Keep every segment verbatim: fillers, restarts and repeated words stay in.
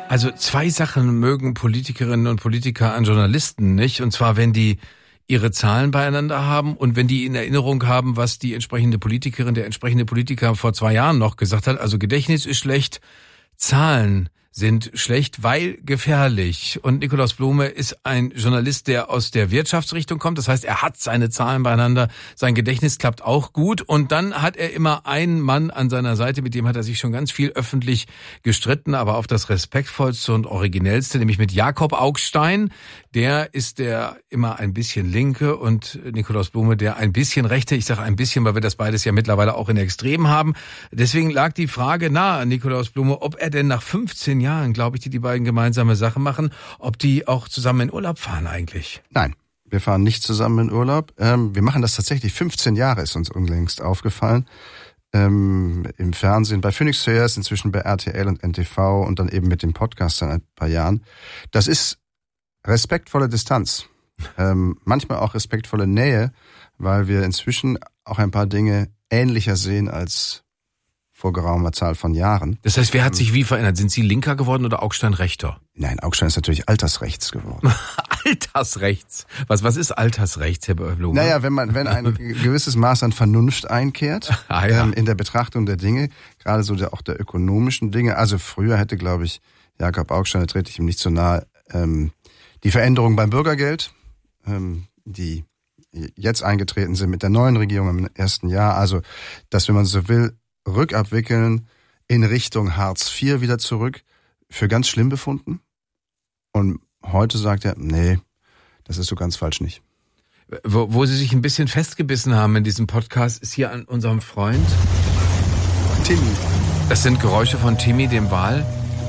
Also zwei Sachen mögen Politikerinnen und Politiker an Journalisten nicht. Und zwar, wenn die ihre Zahlen beieinander haben und wenn die in Erinnerung haben, was die entsprechende Politikerin, der entsprechende Politiker vor zwei Jahren noch gesagt hat. Also Gedächtnis ist schlecht, Zahlen sind schlecht, weil gefährlich. Und Nikolaus Blume ist ein Journalist, der aus der Wirtschaftsrichtung kommt. Das heißt, er hat seine Zahlen beieinander. Sein Gedächtnis klappt auch gut. Und dann hat er immer einen Mann an seiner Seite, mit dem hat er sich schon ganz viel öffentlich gestritten, aber auf das respektvollste und originellste, nämlich mit Jakob Augstein. Der ist der immer ein bisschen Linke und Nikolaus Blume der ein bisschen Rechte. Ich sage ein bisschen, weil wir das beides ja mittlerweile auch in Extremen haben. Deswegen lag die Frage nahe, Nikolaus Blume, ob er denn nach fünfzehn Jahren, glaube ich, die die beiden gemeinsame Sache machen, ob die auch zusammen in Urlaub fahren eigentlich. Nein, wir fahren nicht zusammen in Urlaub. Ähm, wir machen das tatsächlich fünfzehn Jahre, ist uns unlängst aufgefallen. Ähm, im Fernsehen, bei Phoenix zuerst, inzwischen bei R T L und N T V und dann eben mit dem Podcast seit ein paar Jahren. Das ist respektvolle Distanz. Ähm, manchmal auch respektvolle Nähe, weil wir inzwischen auch ein paar Dinge ähnlicher sehen als vor geraumer Zahl von Jahren. Das heißt, wer hat sich wie verändert? Sind Sie linker geworden oder Augstein rechter? Nein, Augstein ist natürlich altersrechts geworden. Altersrechts? Was, was ist altersrechts, Herr Blume? Naja, wenn man, wenn ein gewisses Maß an Vernunft einkehrt, ah, ja. ähm, in der Betrachtung der Dinge, gerade so der, auch der ökonomischen Dinge. Also früher hätte, glaube ich, Jakob Augstein, da trete ich ihm nicht so nahe, ähm, die Veränderungen beim Bürgergeld, ähm, die jetzt eingetreten sind mit der neuen Regierung im ersten Jahr, also das, wenn man so will, rückabwickeln in Richtung Hartz vier wieder zurück, für ganz schlimm befunden. Und heute sagt er, nee, das ist so ganz falsch nicht. Wo, wo Sie sich ein bisschen festgebissen haben in diesem Podcast, ist hier an unserem Freund Timmy. Das sind Geräusche von Timmy, dem Wal,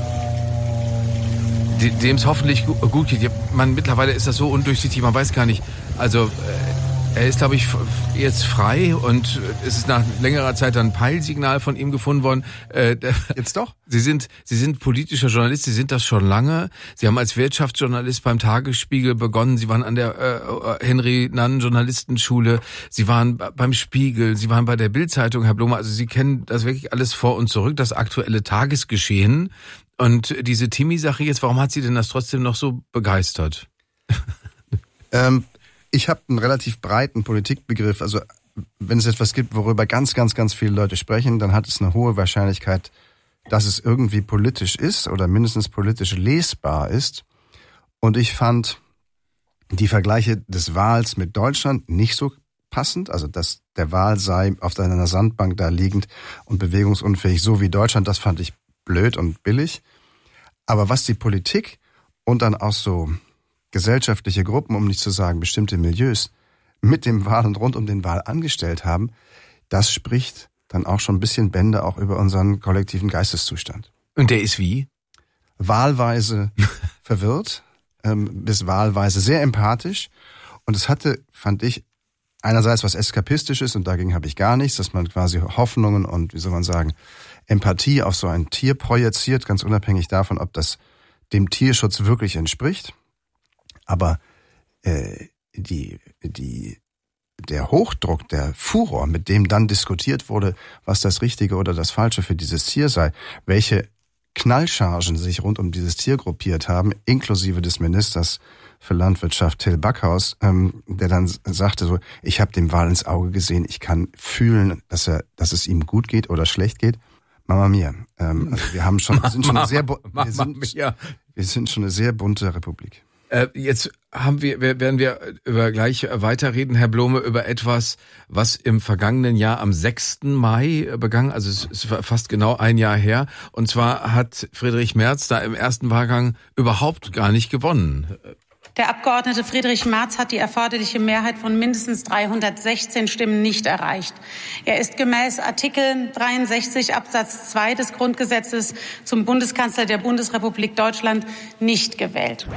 dem es hoffentlich gut geht. Man, mittlerweile ist das so undurchsichtig, man weiß gar nicht. Also äh, er ist, glaube ich, jetzt frei und es ist nach längerer Zeit dann ein Peilsignal von ihm gefunden worden. Äh, jetzt doch? Sie sind, Sie sind politischer Journalist, Sie sind das schon lange. Sie haben als Wirtschaftsjournalist beim Tagesspiegel begonnen. Sie waren an der äh, Henry-Nannen-Journalistenschule. Sie waren beim Spiegel. Sie waren bei der Bild-Zeitung, Herr Blume. Also Sie kennen das wirklich alles vor und zurück, das aktuelle Tagesgeschehen. Und diese Timmy-Sache jetzt, warum hat Sie denn das trotzdem noch so begeistert? ähm, ich habe einen relativ breiten Politikbegriff. Also wenn es etwas gibt, worüber ganz, ganz, ganz viele Leute sprechen, dann hat es eine hohe Wahrscheinlichkeit, dass es irgendwie politisch ist oder mindestens politisch lesbar ist. Und ich fand die Vergleiche des Wals mit Deutschland nicht so passend. Also dass der Wal sei auf einer Sandbank da liegend und bewegungsunfähig, so wie Deutschland, das fand ich blöd und billig. Aber was die Politik und dann auch so gesellschaftliche Gruppen, um nicht zu sagen bestimmte Milieus, mit dem Wal und rund um den Wal angestellt haben, das spricht dann auch schon ein bisschen Bände auch über unseren kollektiven Geisteszustand. Und der ist wie? Wahlweise verwirrt, ähm, bis wahlweise sehr empathisch. Und es hatte, fand ich, einerseits was Eskapistisches und dagegen habe ich gar nichts, dass man quasi Hoffnungen und, wie soll man sagen, Empathie auf so ein Tier projiziert, ganz unabhängig davon, ob das dem Tierschutz wirklich entspricht. Aber äh, die, die, der Hochdruck, der Furor, mit dem dann diskutiert wurde, was das Richtige oder das Falsche für dieses Tier sei, welche Knallchargen sich rund um dieses Tier gruppiert haben, inklusive des Ministers für Landwirtschaft Till Backhaus, ähm, der dann sagte so, ich habe dem Wal ins Auge gesehen, ich kann fühlen, dass er, dass es ihm gut geht oder schlecht geht. Mama mia. Ähm, also wir haben schon, wir sind schon eine sehr, wir sind, wir sind schon eine sehr bunte Republik. Äh, jetzt haben wir, werden wir über gleich weiterreden, Herr Blume, über etwas, was im vergangenen Jahr am sechsten Mai begangen, also es ist fast genau ein Jahr her. Und zwar hat Friedrich Merz da im ersten Wahlgang überhaupt gar nicht gewonnen. Der Abgeordnete Friedrich Merz hat die erforderliche Mehrheit von mindestens dreihundertsechzehn Stimmen nicht erreicht. Er ist gemäß Artikel dreiundsechzig Absatz zwei des Grundgesetzes zum Bundeskanzler der Bundesrepublik Deutschland nicht gewählt.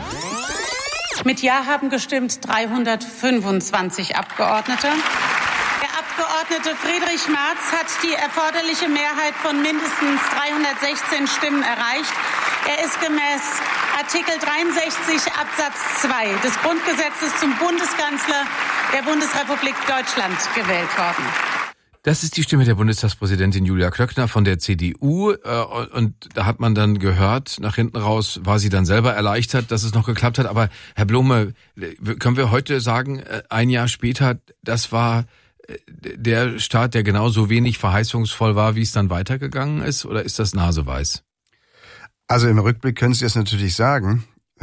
Mit Ja haben gestimmt dreihundertfünfundzwanzig Abgeordnete. Der Abgeordnete Friedrich Merz hat die erforderliche Mehrheit von mindestens dreihundertsechzehn Stimmen erreicht. Er ist gemäß Artikel dreiundsechzig Absatz zwei des Grundgesetzes zum Bundeskanzler der Bundesrepublik Deutschland gewählt worden. Das ist die Stimme der Bundestagspräsidentin Julia Klöckner von der C D U. Und da hat man dann gehört, nach hinten raus war sie dann selber erleichtert, dass es noch geklappt hat. Aber Herr Blume, können wir heute sagen, ein Jahr später, das war der Start, der genauso wenig verheißungsvoll war, wie es dann weitergegangen ist? Oder ist das naseweiß? Also im Rückblick können Sie es natürlich sagen.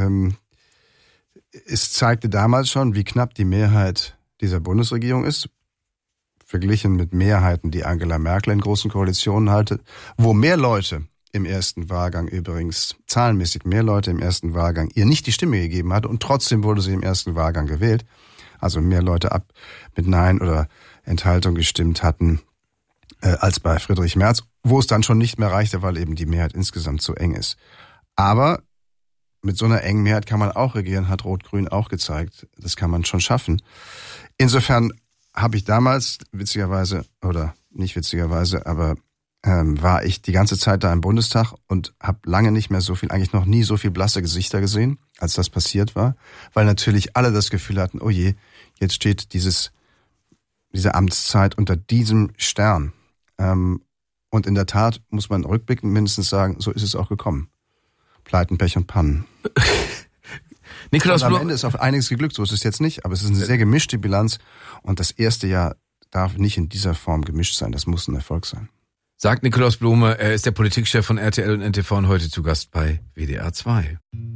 Es zeigte damals schon, wie knapp die Mehrheit dieser Bundesregierung ist, verglichen mit Mehrheiten, die Angela Merkel in großen Koalitionen hatte, wo mehr Leute im ersten Wahlgang übrigens, zahlenmäßig mehr Leute im ersten Wahlgang ihr nicht die Stimme gegeben hatte und trotzdem wurde sie im ersten Wahlgang gewählt. Also mehr Leute ab mit Nein oder Enthaltung gestimmt hatten äh, als bei Friedrich Merz, wo es dann schon nicht mehr reichte, weil eben die Mehrheit insgesamt zu eng ist. Aber mit so einer engen Mehrheit kann man auch regieren, hat Rot-Grün auch gezeigt. Das kann man schon schaffen. Insofern habe ich damals, witzigerweise, oder nicht witzigerweise, aber ähm, war ich die ganze Zeit da im Bundestag und habe lange nicht mehr so viel, eigentlich noch nie so viel blasse Gesichter gesehen, als das passiert war, weil natürlich alle das Gefühl hatten, oh je, jetzt steht dieses diese Amtszeit unter diesem Stern. Ähm, und in der Tat muss man rückblickend mindestens sagen, so ist es auch gekommen. Pleiten, Pech und Pannen. Nikolaus und am Blum. Ende ist auf einiges geglückt, so ist es jetzt nicht, aber es ist eine sehr gemischte Bilanz und das erste Jahr darf nicht in dieser Form gemischt sein, das muss ein Erfolg sein. Sagt Nikolaus Blume, er ist der Politikchef von R T L und N T V und heute zu Gast bei W D R zwei.